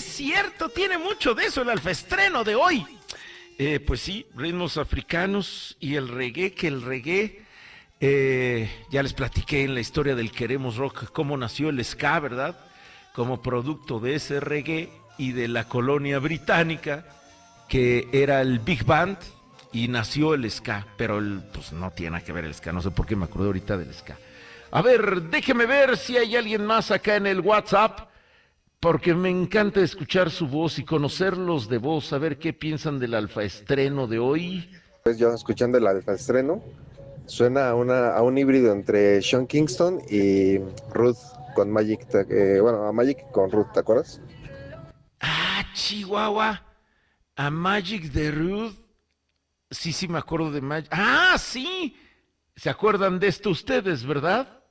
es cierto, tiene mucho de eso el alfaestreno de hoy. Pues sí, ritmos africanos y el reggae, ya les platiqué en la historia del Queremos Rock cómo nació el ska, ¿verdad? Como producto de ese reggae y de la colonia británica, que era el Big Band, y nació el ska, pero pues no tiene nada que ver el ska, no sé por qué me acordé ahorita del ska. A ver, déjeme ver si hay alguien más acá en el WhatsApp, porque me encanta escuchar su voz y conocerlos de voz, a ver qué piensan del alfaestreno de hoy. Pues yo escuchando el alfa estreno, suena a un híbrido entre Sean Kingston y Ruth con Magic, bueno, a Magic con Ruth, ¿te acuerdas? Ah, Chihuahua, a Magic de Ruth. Sí, sí, me acuerdo de Magic. Ah, sí. ¿Se acuerdan de esto ustedes, verdad?